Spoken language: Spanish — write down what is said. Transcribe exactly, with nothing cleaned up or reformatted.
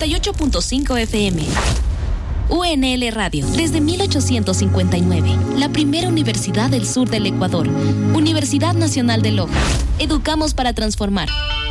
noventa y ocho punto cinco F M. U N L Radio, desde mil ochocientos cincuenta y nueve, la primera universidad del sur del Ecuador. Universidad Nacional de Loja. Educamos para transformar.